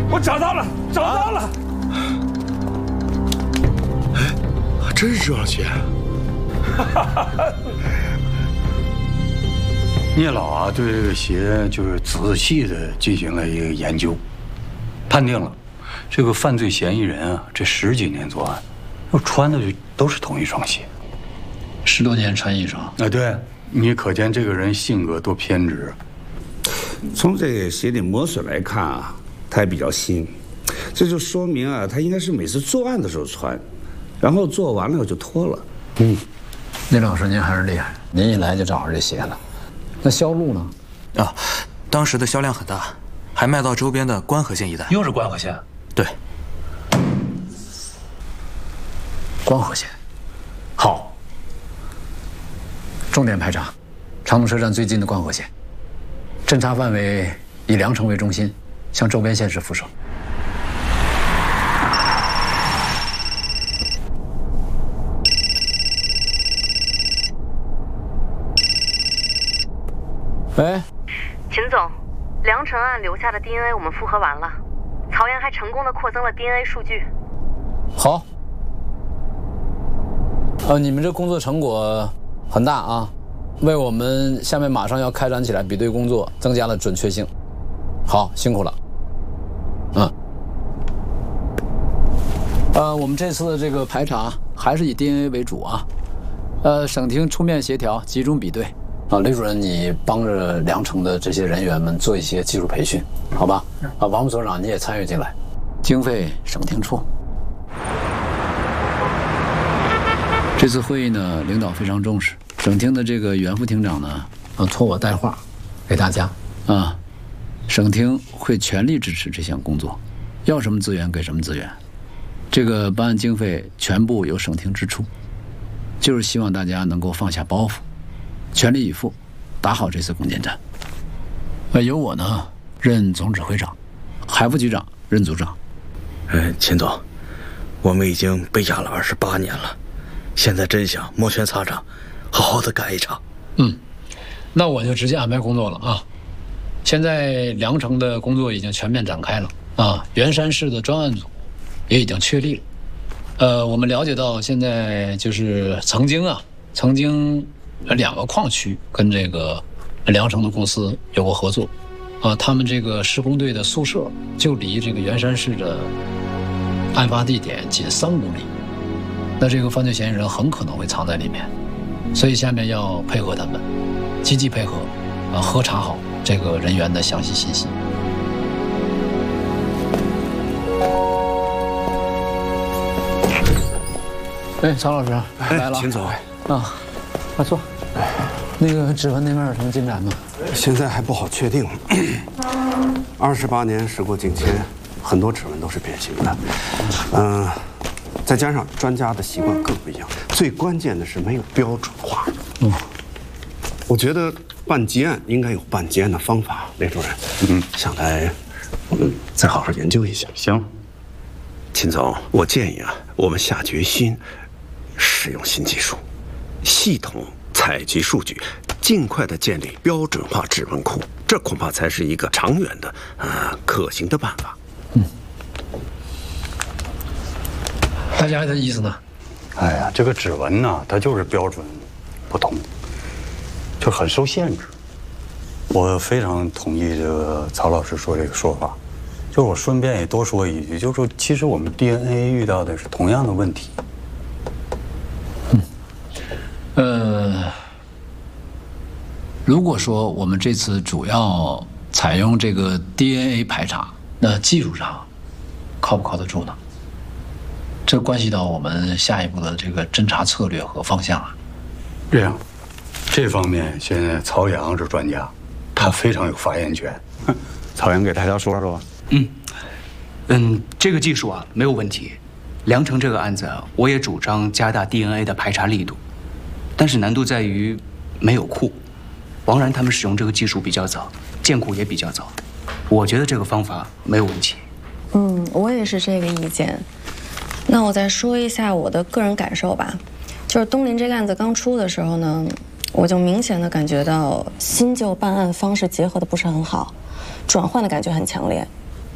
我找到了，找到了！ 哎，还真是这双鞋。 聂老啊，对这个鞋就是仔细的进行了一个研究，判定了这个犯罪嫌疑人啊，这10几年作案，穿的都是同一双鞋 ，10多年穿一双。 啊，对，你可见这个人性格多偏执。 从这个鞋底磨损来看啊，它还比较新，这就说明啊，他应该是每次作案的时候穿，然后做完了就脱了。 聂老师，您还是厉害，您一来就找着这鞋了。那销路呢？ 啊，当时的销量很大，还卖到周边的关河县一带。 又是关河县？ 对， 关河县。好，重点排查长途车站最近的关河县，侦查范围以梁城为中心，向周边县市辐射。喂， 秦总，梁城案留下的 DNA 我们复核完了，曹岩还成功的扩增了 DNA 数据。 好。你们这工作成果很大啊，为我们下面马上要开展起来比对工作增加了准确性。好，辛苦了。我们这次的这个排查还是以 DNA 为主啊。省厅出面协调，集中比对。雷主任，你帮着梁城的这些人员们做一些技术培训，好吧？王副所长你也参与进来，经费省厅出。这次会议呢，领导非常重视，省厅的这个袁副厅长呢，托我带话给大家啊，省厅会全力支持这项工作，要什么资源给什么资源，这个办案经费全部由省厅支出，就是希望大家能够放下包袱，全力以赴，打好这次攻坚战。由我呢任总指挥长，海副局长任组长。 秦总，我们已经被压了28年了，现在真想摩拳擦掌，好好的干一场。 那我就直接安排工作了啊。现在梁城的工作已经全面展开了啊，元山市的专案组也已经确立了。我们了解到现在就是曾经2个矿区跟这个梁城的公司有过合作，他们这个施工队的宿舍就离这个元山市的案发地点仅3公里，那这个犯罪嫌疑人很可能会藏在里面，所以下面要配合他们，积极配合，核查好这个人员的详细信息。曹老师来了， 秦总啊，快坐。那个指纹那边有什么进展吗？ 现在还不好确定。28年时过境迁，很多指纹都是变形的。再加上专家的习惯各不一样，最关键的是没有标准化。我觉得办劫案应该有办劫案的方法。雷主任，想来我们再好好研究一下。 行， 秦总，我建议啊，我们下决心使用新技术，系统采集数据，尽快的建立标准化指纹库，这恐怕才是一个长远的、可行的办法。 大家的意思呢？ 哎呀，这个指纹呢，它就是标准不同，就很受限制。我非常同意这个曹老师说这个说法，就我顺便也多说一句，就是说其实我们 DNA 遇到的是同样的问题。 如果说我们这次主要采用这个 DNA 排查，那技术上靠不靠得住呢？这关系到我们下一步的这个侦查策略和方向啊。 这样，这方面现在曹阳是专家，他非常有发言权。 曹阳给大家说说。 这个技术啊没有问题。梁城这个案子，我也主张加大 DNA 的排查力度，但是难度在于没有库。王然他们使用这个技术比较早，建库也比较早，我觉得这个方法没有问题。 我也是这个意见。那我再说一下我的个人感受吧，就是东林这个案子刚出的时候呢，我就明显的感觉到新旧办案方式结合的不是很好，转换的感觉很强烈。